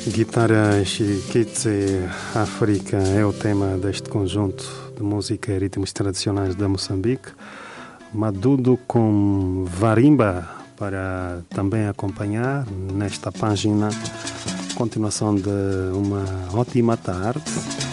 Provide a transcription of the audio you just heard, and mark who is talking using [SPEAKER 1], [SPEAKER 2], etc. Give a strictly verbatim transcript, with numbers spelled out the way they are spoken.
[SPEAKER 1] Guitarras e Kitse África é o tema deste conjunto de música e ritmos tradicionais da Moçambique. Madudo com Varimba para também acompanhar nesta página. Continuação de uma ótima tarde.